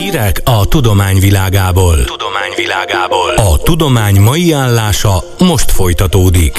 Hírek a tudomány világából. A tudomány mai állása most folytatódik.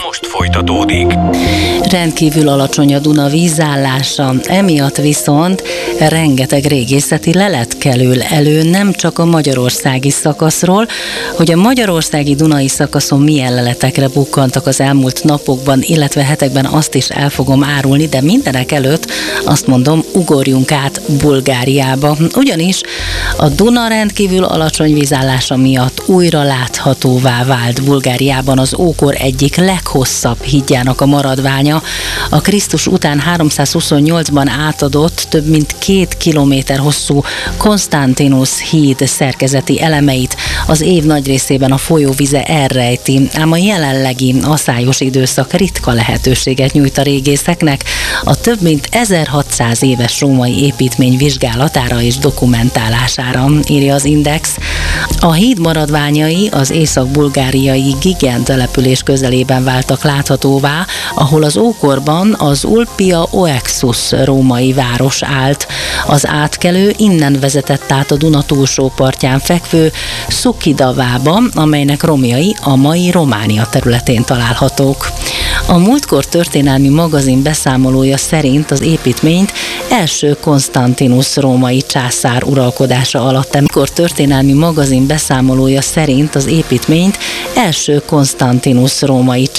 Rendkívül alacsony a Duna vízállása, emiatt viszont rengeteg régészeti lelet kerül elő nem csak a magyarországi szakaszról, hogy a magyarországi dunai szakaszon milyen leletekre bukkantak az elmúlt napokban, illetve hetekben, azt is el fogom árulni, de mindenek előtt azt mondom, ugorjunk át Bulgáriába. Ugyanis a Duna rendkívül alacsony vízállása miatt újra láthatóvá vált Bulgáriában az ókor egyik leghosszabb hídjának a maradványa. A Krisztus után 328-ban átadott, több mint 2 kilométer hosszú Konstantinus híd szerkezeti elemeit az év nagy részében a folyóvize elrejti, ám a jelenlegi aszályos időszak ritka lehetőséget nyújt a régészeknek a több mint 1600 éves római építmény vizsgálatára és dokumentálására, írja az Index. A híd maradványai az észak-bulgáriai Gigen település közelében váltak láthatóvá, ahol az ókorban az Ulpia Oexus római város állt. Az átkelő innen vezetett át a Duna túlsó partján fekvő Szukidavába, amelynek romjai a mai Románia területén találhatók. A Múltkor történelmi magazin beszámolója szerint az építményt első Konstantinus római császár uralkodása alatt. Amikor történelmi magazin beszámolója szerint az építményt első Konstantinus római